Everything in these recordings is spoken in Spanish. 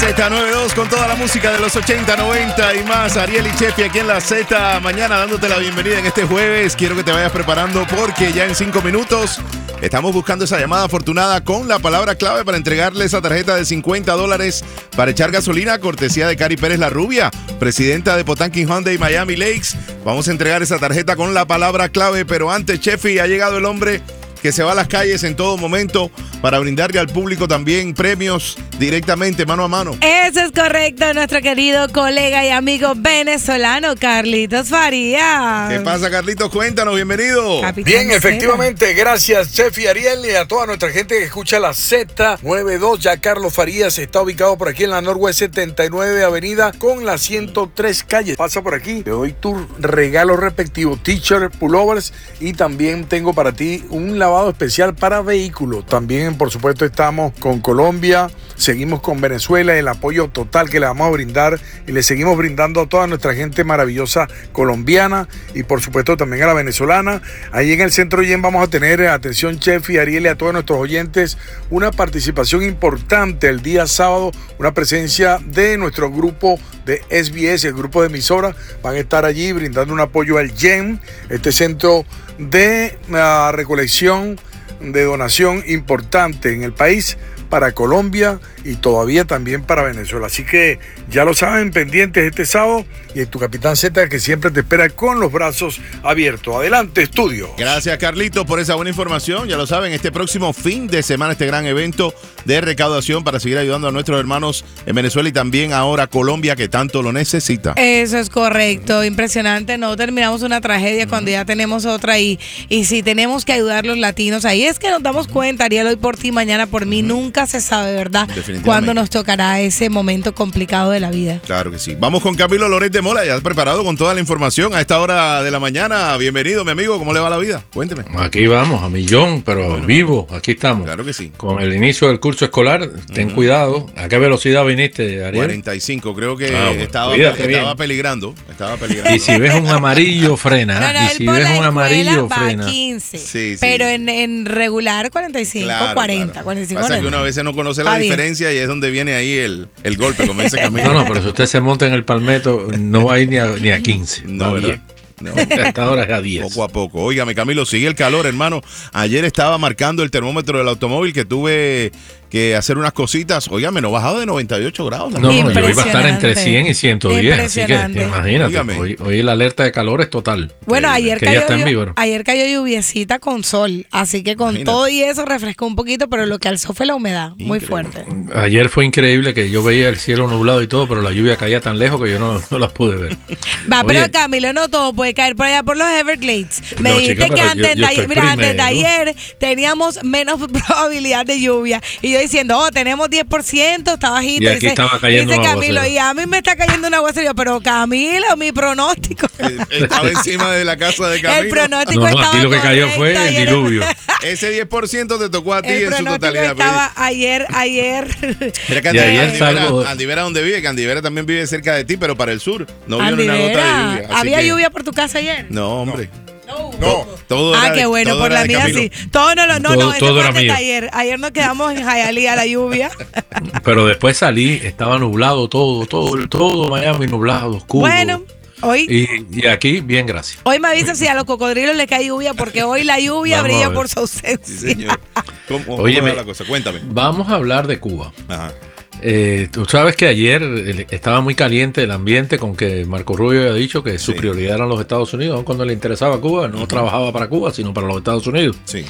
Z92 con toda la música de los 80, 90 y más. Ariel y Chefi aquí en la Z mañana dándote la bienvenida en este jueves. Quiero que te vayas preparando porque ya en 5 minutos estamos buscando esa llamada afortunada con la palabra clave para entregarle esa tarjeta de $50 para echar gasolina, cortesía de Cari Pérez la Rubia, presidenta de Potanquin Hyundai Miami Lakes. Vamos a entregar esa tarjeta con la palabra clave, pero antes, Chefi, ha llegado el hombre que se va a las calles en todo momento para brindarle al público también premios directamente, mano a mano. Eso es correcto, nuestro querido colega y amigo venezolano, Carlitos Farías. ¿Qué pasa, Carlitos? Cuéntanos, bienvenido. Capitán Bien, efectivamente, gracias, Chef y Ariel, y a toda nuestra gente que escucha la Z92. Ya Carlos Farías está ubicado por aquí en la Northwest 79 Avenida con las 103 calles. Pasa por aquí, te doy tu regalo respectivo, t-shirt, pullovers, y también tengo para ti un lavado especial para vehículos. También, por supuesto, estamos con Colombia, seguimos con Venezuela, el apoyo total que le vamos a brindar y le seguimos brindando a toda nuestra gente maravillosa colombiana y por supuesto también a la venezolana. Ahí en el Centro Yen vamos a tener, atención Chef y Ariel y a todos nuestros oyentes, una participación importante el día sábado, una presencia de nuestro grupo de SBS, el grupo de emisoras, van a estar allí brindando un apoyo al Yen, este centro de recolección de donación importante en el país para Colombia y todavía también para Venezuela. Así que ya lo saben, pendientes este sábado y en tu Capitán Z que siempre te espera con los brazos abiertos. Adelante, estudio. Gracias, Carlitos, por esa buena información. Ya lo saben, este próximo fin de semana, este gran evento de recaudación para seguir ayudando a nuestros hermanos en Venezuela y también ahora Colombia, que tanto lo necesita. Eso es correcto, impresionante. No terminamos una tragedia cuando ya tenemos otra y si tenemos que ayudar a los latinos, ahí es que nos damos cuenta, Ariel, hoy por ti, mañana por mí, nunca se sabe, ¿verdad? Cuándo nos tocará ese momento complicado de la vida. Claro que sí. Vamos con Camilo Loret de Mola, ya preparado con toda la información a esta hora de la mañana. Bienvenido, mi amigo, ¿cómo le va la vida? Cuénteme. Aquí vamos, a millón, pero vivo, aquí estamos. Claro que sí. Con el inicio del curso escolar, ten cuidado. ¿A qué velocidad viniste, Ariel? 45, creo que bueno, estaba peligrando. Y si ves un amarillo, frena. No, y si ves un amarillo, frena. 15, sí. pero en regular 45, claro, 40, claro. 45. Pasa que uno a veces no conoce la diferencia y es donde viene ahí el golpe, como dice Camilo. No, pero si usted se monta en el palmeto, no va a ir ni a 15. No, ¿verdad? No, hasta ahora es a 10. Poco a poco. Óigame, Camilo, sigue el calor, hermano. Ayer estaba marcando el termómetro del automóvil que tuve que hacer unas cositas. Óigame, no bajado de 98 grados. No, yo iba a estar entre 100 y 110. Así que imagínate, hoy la alerta de calor es total. Bueno, ayer cayó lluviecita con sol, así que con todo y eso refrescó un poquito, pero lo que alzó fue la humedad, muy fuerte. Ayer fue increíble que yo veía el cielo nublado y todo, pero la lluvia caía tan lejos que yo no las pude ver. Pero Camilo, no todo puede caer por allá por los Everglades. Me dijiste que antes de ayer teníamos menos probabilidad de lluvia y yo diciendo, tenemos 10%, está bajito. Y aquí estaba cayendo dice un Camilo, aguacero. y a mí me está cayendo un aguacero. Pero Camilo, mi pronóstico. Estaba encima de la casa de Camilo. El pronóstico estaba aquí lo que cayó fue el diluvio. Ese 10% te tocó a ti en su totalidad. Estaba ayer. Mira que Andivera donde vive, que Andivera también vive cerca de ti, pero para el sur. No vio una gota de lluvia. ¿Había lluvia por tu casa ayer? No, hombre. No. Todo qué bueno, por la mía sí. Todo era mío. Ayer nos quedamos en Hialeah, la lluvia. Pero después salí, estaba nublado todo Miami nublado, oscuro. Bueno, hoy. Y aquí, bien, gracias. Hoy me avisa si a los cocodrilos le cae lluvia, porque hoy la lluvia brilla por su ausencia. Sí, señor. ¿Cómo va la cosa? Cuéntame. Vamos a hablar de Cuba. Ajá. Tú sabes que ayer estaba muy caliente el ambiente con que Marco Rubio había dicho que su prioridad eran los Estados Unidos, aun cuando le interesaba Cuba, no trabajaba para Cuba, sino para los Estados Unidos. Sí.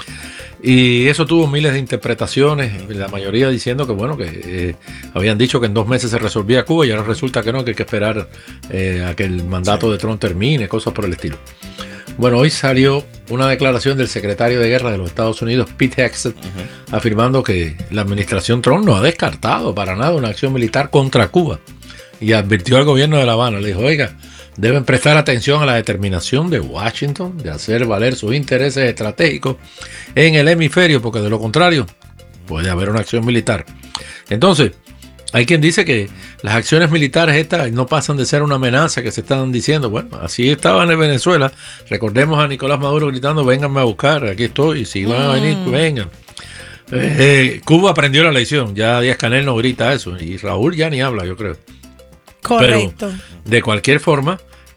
Y eso tuvo miles de interpretaciones, la mayoría diciendo que bueno, que habían dicho que en 2 meses se resolvía Cuba y ahora resulta que no, que hay que esperar a que el mandato de Trump termine, cosas por el estilo. Bueno, hoy salió una declaración del secretario de Guerra de los Estados Unidos, Pete Hegseth, afirmando que la administración Trump no ha descartado para nada una acción militar contra Cuba y advirtió al gobierno de La Habana, le dijo, oiga, deben prestar atención a la determinación de Washington de hacer valer sus intereses estratégicos en el hemisferio, porque de lo contrario puede haber una acción militar. Entonces, hay quien dice que las acciones militares estas no pasan de ser una amenaza que se están diciendo. Bueno, así estaban en Venezuela. Recordemos a Nicolás Maduro gritando, vénganme a buscar, aquí estoy, si van a venir, vengan. Cuba aprendió la lección, ya Díaz-Canel no grita eso, y Raúl ya ni habla, yo creo. Correcto. Pero, de cualquier forma,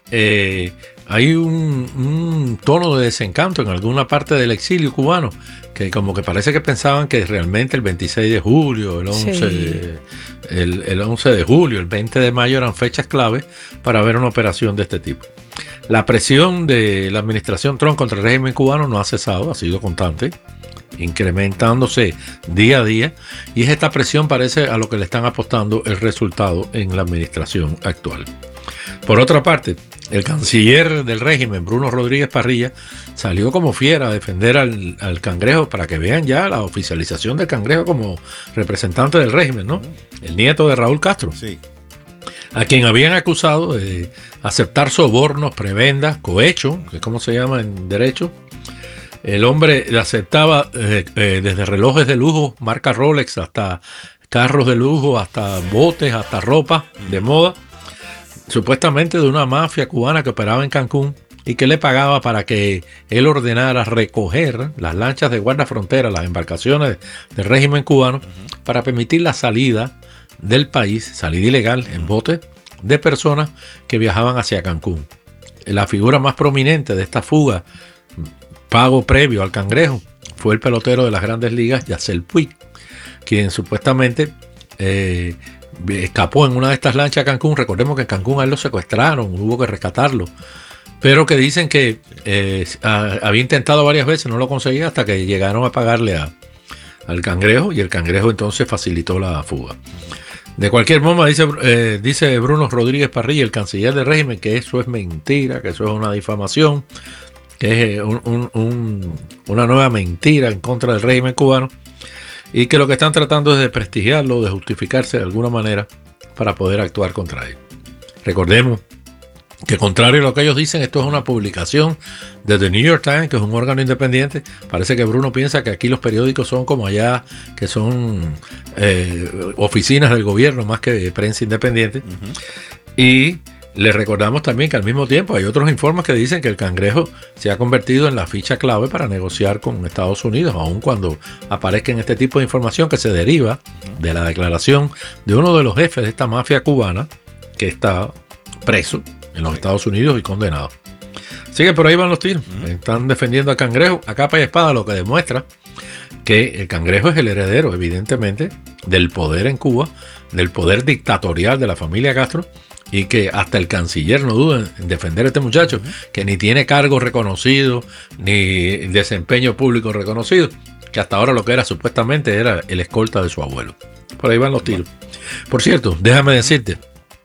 hay un tono de desencanto en alguna parte del exilio cubano, que como que parece que pensaban que realmente el 26 de julio, el 11 de julio, el 20 de mayo eran fechas clave para ver una operación de este tipo. La presión de la administración Trump contra el régimen cubano no ha cesado, ha sido constante, incrementándose día a día, y es esta presión parece a lo que le están apostando el resultado en la administración actual. Por otra parte, el canciller del régimen, Bruno Rodríguez Parrilla, salió como fiera a defender al Cangrejo, para que vean ya la oficialización del Cangrejo como representante del régimen, ¿no? El nieto de Raúl Castro. Sí. A quien habían acusado de aceptar sobornos, prebendas, cohecho, que es como se llama en derecho. El hombre aceptaba desde relojes de lujo, marca Rolex, hasta carros de lujo, hasta botes, hasta ropa de moda, supuestamente de una mafia cubana que operaba en Cancún y que le pagaba para que él ordenara recoger las lanchas de guardafrontera, las embarcaciones del régimen cubano, para permitir la salida del país, salida ilegal en bote, de personas que viajaban hacia Cancún. La figura más prominente de esta fuga, pago previo al Cangrejo, fue el pelotero de las Grandes Ligas, Yacel Puig, quien supuestamente escapó en una de estas lanchas a Cancún. Recordemos que en Cancún a él lo secuestraron, hubo que rescatarlo, pero que dicen que había intentado varias veces, no lo conseguía, hasta que llegaron a pagarle al Cangrejo, y el Cangrejo entonces facilitó la fuga. De cualquier forma, dice Bruno Rodríguez Parrilla, el canciller del régimen, que eso es mentira, que eso es una difamación, que es una nueva mentira en contra del régimen cubano, y que lo que están tratando es de prestigiarlo, de justificarse de alguna manera para poder actuar contra él. Recordemos que, contrario a lo que ellos dicen, esto es una publicación de The New York Times, que es un órgano independiente. Parece que Bruno piensa que aquí los periódicos son como allá, que son oficinas del gobierno más que prensa independiente. Y les recordamos también que al mismo tiempo hay otros informes que dicen que el Cangrejo se ha convertido en la ficha clave para negociar con Estados Unidos, aun cuando aparezca este tipo de información que se deriva de la declaración de uno de los jefes de esta mafia cubana que está preso en los Estados Unidos y condenado. Así que por ahí van los tiros. Están defendiendo al Cangrejo a capa y espada, lo que demuestra que el Cangrejo es el heredero, evidentemente, del poder en Cuba, del poder dictatorial de la familia Castro, y que hasta el canciller no duda en defender a este muchacho, que ni tiene cargo reconocido, ni desempeño público reconocido, que hasta ahora lo que era supuestamente era el escolta de su abuelo. Por ahí van los tiros. Por cierto, déjame decirte,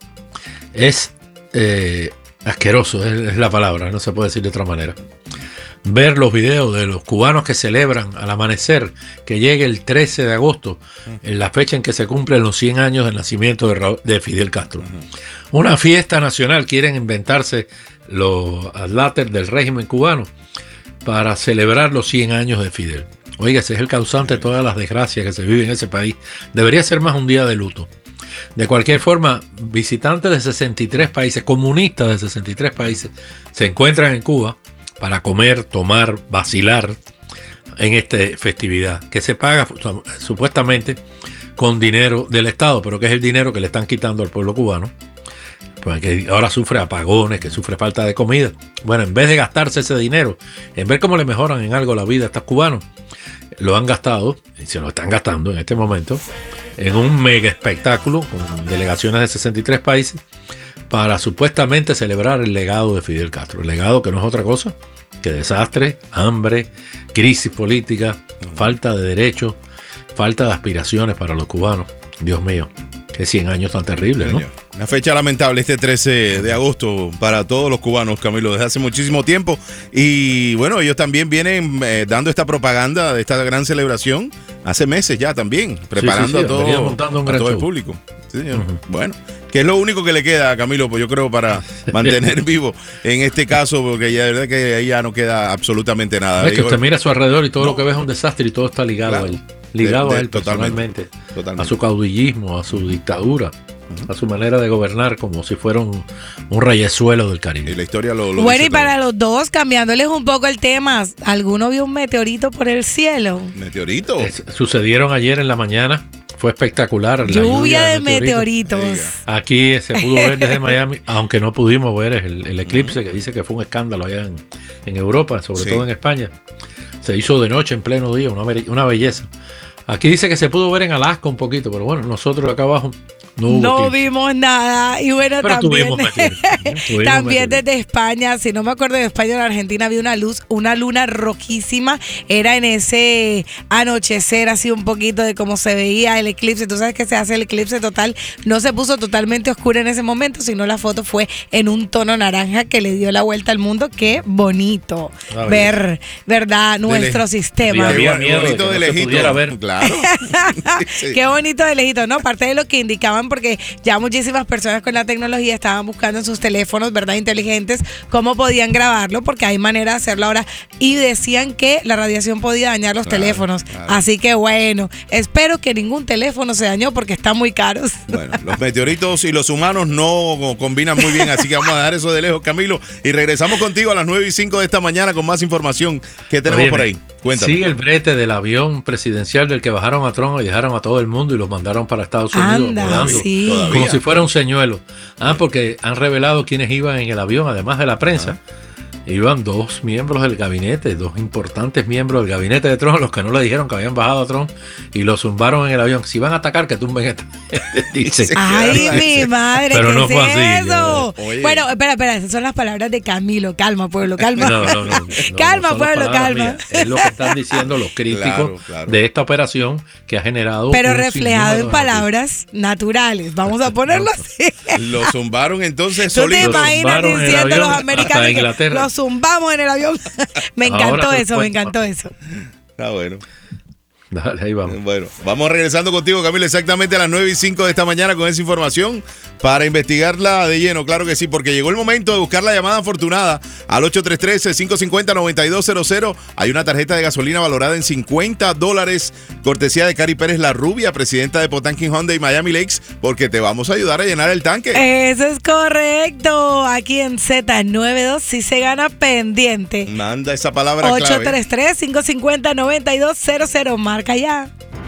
es asqueroso, es la palabra, no se puede decir de otra manera, ver los videos de los cubanos que celebran al amanecer que llegue el 13 de agosto, en la fecha en que se cumplen los 100 años del nacimiento de Fidel Castro. Una fiesta nacional, quieren inventarse los atlates del régimen cubano para celebrar los 100 años de Fidel. Oiga, ese es el causante de todas las desgracias que se viven en ese país. Debería ser más un día de luto. De cualquier forma, visitantes de 63 países, comunistas de 63 países, se encuentran en Cuba para comer, tomar, vacilar en esta festividad, que se paga supuestamente con dinero del Estado, pero que es el dinero que le están quitando al pueblo cubano, porque ahora sufre apagones, que sufre falta de comida. Bueno, en vez de gastarse ese dinero, en ver cómo le mejoran en algo la vida a estos cubanos, lo han gastado, y se lo están gastando en este momento, en un mega espectáculo con delegaciones de 63 países para supuestamente celebrar el legado de Fidel Castro. El legado que no es otra cosa que desastre, hambre, crisis política, falta de derechos, falta de aspiraciones para los cubanos. Dios mío, qué 100 años tan terribles, ¿no? Una fecha lamentable este 13 de agosto para todos los cubanos, Camilo, desde hace muchísimo tiempo. Y bueno, ellos también vienen dando esta propaganda de esta gran celebración hace meses ya también, preparando a todo el público. Sí, bueno, que es lo único que le queda a Camilo, pues yo creo, para mantener vivo en este caso, porque ya de verdad que ahí ya no queda absolutamente nada. Es que usted mira a su alrededor y todo lo que ve es un desastre y todo está ligado a él. Ligado a él personalmente, a su caudillismo, a su dictadura. a su manera de gobernar, como si fuera un reyezuelo del Caribe. Y la historia lo bueno, y para los dos, cambiándoles un poco el tema, ¿alguno vio un meteorito por el cielo? ¿Meteorito? Sucedieron ayer en la mañana. Fue espectacular. Lluvia de meteoritos. Aquí se pudo ver desde Miami, aunque no pudimos ver el eclipse, que dice que fue un escándalo allá en Europa, sobre todo en España. Se hizo de noche en pleno día, una belleza. Aquí dice que se pudo ver en Alaska un poquito, pero bueno, nosotros acá abajo no vimos nada. Y bueno, pero también desde España, si no me acuerdo, de España, en Argentina había una luna rojísima. Era en ese anochecer, así un poquito de cómo se veía el eclipse. Tú sabes que se hace el eclipse total. No se puso totalmente oscura en ese momento, sino la foto fue en un tono naranja que le dio la vuelta al mundo. Qué bonito ver, ¿verdad? Nuestro sistema. Había miedo bonito de lejito. Ver. Claro. Sí. Qué bonito de lejito, ¿no? Parte de lo que indicaban, porque ya muchísimas personas con la tecnología estaban buscando en sus teléfonos, ¿verdad?, inteligentes, cómo podían grabarlo, porque hay manera de hacerlo ahora, y decían que la radiación podía dañar los teléfonos. Así que bueno, espero que ningún teléfono se dañó porque están muy caros. Bueno, los meteoritos y los humanos no combinan muy bien, así que vamos a dejar eso de lejos, Camilo, y regresamos contigo a las 9:05 de esta mañana con más información que tenemos por ahí. Cuéntame. Sigue el brete del avión presidencial del que bajaron a Trump y dejaron a todo el mundo y los mandaron para Estados Unidos volando, como si fuera un señuelo. Porque han revelado quiénes iban en el avión, además de la prensa. Iban dos miembros del gabinete, dos importantes miembros del gabinete de Trump, los que no le dijeron que habían bajado a Trump y lo zumbaron en el avión. Si van a atacar, que tumben este. Dice. Ay, mi madre, pero ¿qué no es fue así. eso? Bueno, espera, esas son las palabras de Camilo. Calma, pueblo, calma. No, calma, pueblo, calma. Mías. Es lo que están diciendo los críticos de esta operación que ha generado. Pero reflejado en palabras naturales. Vamos a ponerlo así. Lo zumbaron entonces solito. ¿Tú te imaginas diciendo los americanos que los zumbamos en el avión? Me encantó eso. Está bueno. Dale, ahí vamos. Bueno, vamos regresando contigo, Camilo, exactamente a las 9:05 de esta mañana con esa información para investigarla de lleno, claro que sí, porque llegó el momento de buscar la llamada afortunada al 833-550-9200. Hay una tarjeta de gasolina valorada en $50, cortesía de Cari Pérez, la rubia, presidenta de Potanquin Hyundai Miami Lakes, porque te vamos a ayudar a llenar el tanque. Eso es correcto. Aquí en Z92 sí se gana pendiente. Manda esa palabra clave. 833-550-9200. Marca ya.